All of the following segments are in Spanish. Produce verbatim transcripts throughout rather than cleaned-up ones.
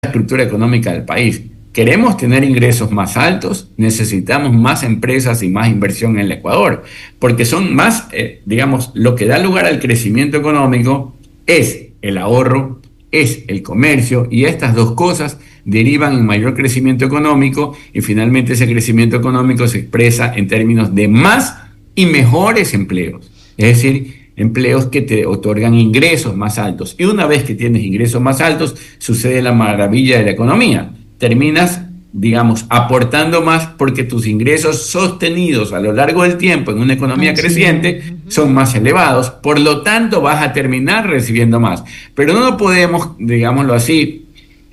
estructura económica del país. Queremos tener ingresos más altos, necesitamos más empresas y más inversión en el Ecuador, porque son más, eh, digamos, lo que da lugar al crecimiento económico es el ahorro, es el comercio, y estas dos cosas derivan en mayor crecimiento económico, y finalmente ese crecimiento económico se expresa en términos de más y mejores empleos, es decir, empleos que te otorgan ingresos más altos. Y una vez que tienes ingresos más altos, sucede la maravilla de la economía. Terminas, digamos, aportando más porque tus ingresos sostenidos a lo largo del tiempo en una economía Así creciente es. Uh-huh. son más elevados, por lo tanto vas a terminar recibiendo más. Pero no podemos, digámoslo así,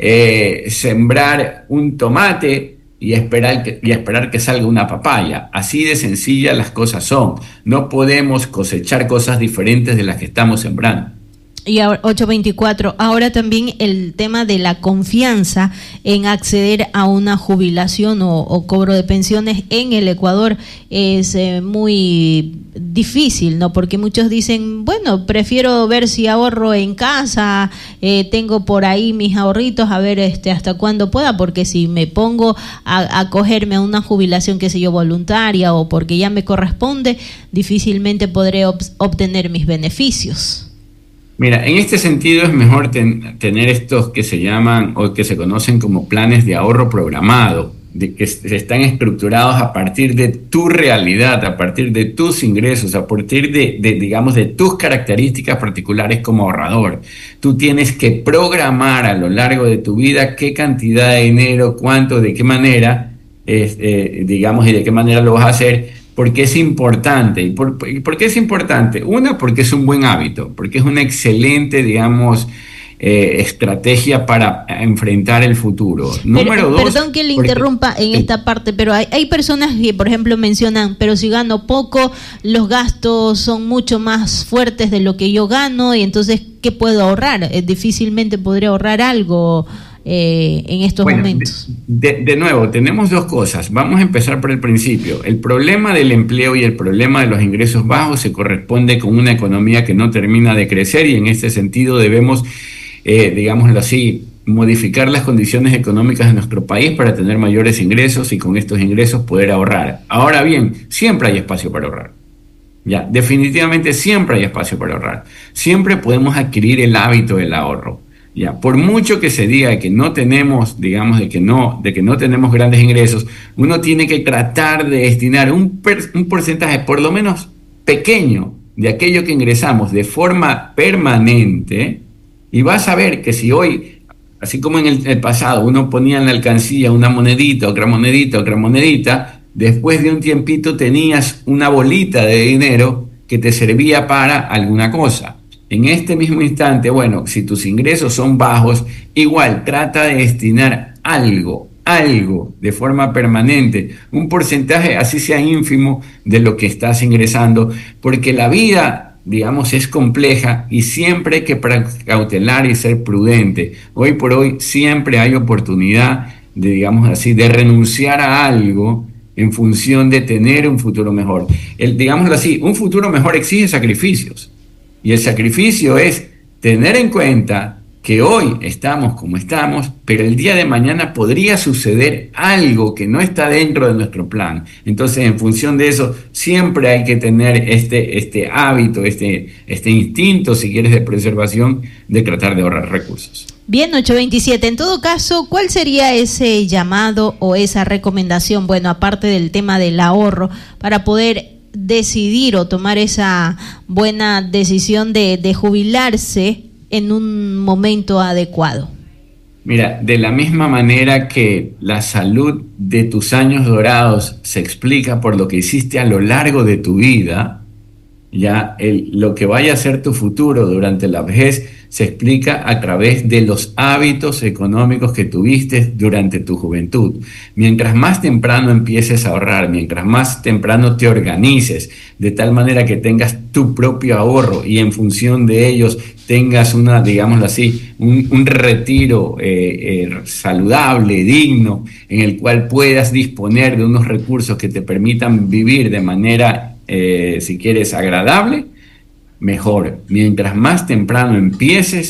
eh, sembrar un tomate y esperar, que, y esperar que salga una papaya. Así de sencillas las cosas son. No podemos cosechar cosas diferentes de las que estamos sembrando. Y ahora, ocho veinticuatro, ahora también el tema de la confianza en acceder a una jubilación o, o cobro de pensiones en el Ecuador es eh, muy difícil, ¿no? Porque muchos dicen, bueno, prefiero ver si ahorro en casa, eh, tengo por ahí mis ahorritos, a ver este hasta cuándo pueda, porque si me pongo a, a cogerme a una jubilación, qué sé yo, voluntaria o porque ya me corresponde, difícilmente podré ob- obtener mis beneficios. Mira, en este sentido es mejor ten, tener estos que se llaman o que se conocen como planes de ahorro programado, de que están estructurados a partir de tu realidad, a partir de tus ingresos, a partir de, de, digamos, de tus características particulares como ahorrador. Tú tienes que programar a lo largo de tu vida qué cantidad de dinero, cuánto, de qué manera, eh, eh, digamos, y de qué manera lo vas a hacer. Porque es importante. ¿Y por, por qué es importante? Una, porque es un buen hábito, porque es una excelente, digamos, eh, estrategia para enfrentar el futuro. Número pero, dos... Perdón que le porque, interrumpa en eh, esta parte, pero hay, hay personas que, por ejemplo, mencionan, pero si gano poco, los gastos son mucho más fuertes de lo que yo gano, y entonces, ¿qué puedo ahorrar? Eh, difícilmente podré ahorrar algo Eh, en estos bueno, momentos. De, de, de nuevo, tenemos dos cosas. Vamos a empezar por el principio. El problema del empleo y el problema de los ingresos bajos se corresponde con una economía que no termina de crecer, y en este sentido debemos, eh, digámoslo así, modificar las condiciones económicas de nuestro país para tener mayores ingresos y con estos ingresos poder ahorrar. Ahora bien, siempre hay espacio para ahorrar. Ya, definitivamente siempre hay espacio para ahorrar. Siempre podemos adquirir el hábito del ahorro. Ya, por mucho que se diga que no tenemos, digamos, de que no, de que no tenemos grandes ingresos, uno tiene que tratar de destinar un, per, un porcentaje, por lo menos pequeño, de aquello que ingresamos de forma permanente, y vas a ver que si hoy, así como en el, el pasado, uno ponía en la alcancía una monedita, otra monedita, otra monedita, después de un tiempito tenías una bolita de dinero que te servía para alguna cosa. En este mismo instante, bueno, si tus ingresos son bajos, igual trata de destinar algo, algo de forma permanente, un porcentaje, así sea ínfimo, de lo que estás ingresando, porque la vida, digamos, es compleja y siempre hay que precautelar y ser prudente. Hoy por hoy siempre hay oportunidad de, digamos así, de renunciar a algo en función de tener un futuro mejor. El, digámoslo así, un futuro mejor exige sacrificios. Y el sacrificio es tener en cuenta que hoy estamos como estamos, pero el día de mañana podría suceder algo que no está dentro de nuestro plan. Entonces, en función de eso, siempre hay que tener este, este hábito, este, este instinto, si quieres, de preservación, de tratar de ahorrar recursos. Bien, ocho veintisiete. En todo caso, ¿cuál sería ese llamado o esa recomendación, bueno, aparte del tema del ahorro, para poder decidir o tomar esa buena decisión de, de jubilarse en un momento adecuado? Mira, de la misma manera que la salud de tus años dorados se explica por lo que hiciste a lo largo de tu vida, ya el, lo que vaya a ser tu futuro durante la vejez se explica a través de los hábitos económicos que tuviste durante tu juventud. Mientras más temprano empieces a ahorrar, mientras más temprano te organices, de tal manera que tengas tu propio ahorro y en función de ellos tengas una, digámoslo así, un, un retiro eh, eh, saludable, digno, en el cual puedas disponer de unos recursos que te permitan vivir de manera, eh, si quieres, agradable, mejor. Mientras más temprano empieces,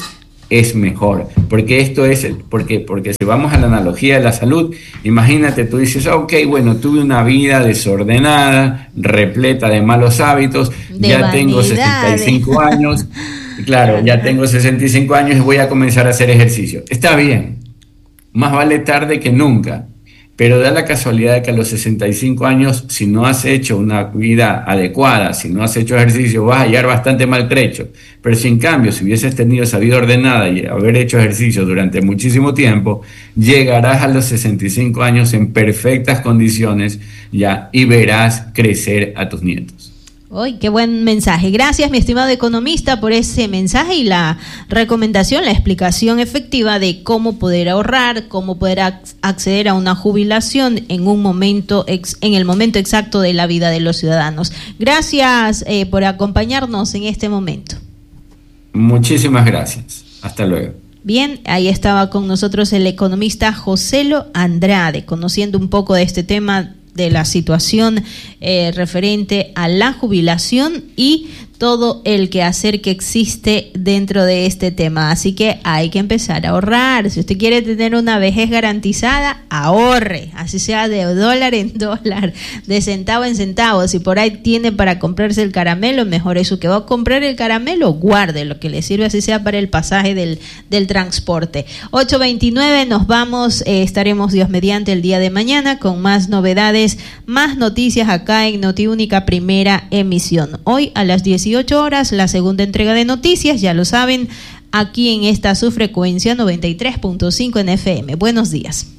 es mejor, porque esto es, el, porque, porque si vamos a la analogía de la salud, imagínate, tú dices, ok, bueno, tuve una vida desordenada, repleta de malos hábitos, de ya vanidad, tengo sesenta y cinco años, claro, ya tengo sesenta y cinco años y voy a comenzar a hacer ejercicio. Está bien, más vale tarde que nunca. Pero da la casualidad de que a los sesenta y cinco años, si no has hecho una vida adecuada, si no has hecho ejercicio, vas a llegar bastante maltrecho. Pero si en cambio, si hubieses tenido esa vida ordenada y haber hecho ejercicio durante muchísimo tiempo, llegarás a los sesenta y cinco años en perfectas condiciones ya y verás crecer a tus nietos. ¡Ay, qué buen mensaje! Gracias, mi estimado economista, por ese mensaje y la recomendación, la explicación efectiva de cómo poder ahorrar, cómo poder acceder a una jubilación en un momento, ex, en el momento exacto de la vida de los ciudadanos. Gracias eh, por acompañarnos en este momento. Muchísimas gracias. Hasta luego. Bien, ahí estaba con nosotros el economista Joselo Andrade, conociendo un poco de este tema de la situación eh, referente a la jubilación y todo el quehacer que existe dentro de este tema. Así que hay que empezar a ahorrar. Si usted quiere tener una vejez garantizada, ahorre, así sea de dólar en dólar, de centavo en centavo. Si por ahí tiene para comprarse el caramelo, mejor eso que va a comprar el caramelo, guarde lo que le sirve, así sea para el pasaje del, del transporte. ocho veintinueve, nos vamos, eh, estaremos Dios mediante el día de mañana con más novedades, más noticias acá en Notiúnica Primera Emisión. Hoy a las dieciocho horas, la segunda entrega de noticias, ya lo saben, aquí en esta su frecuencia noventa y tres punto cinco en F M. Buenos días.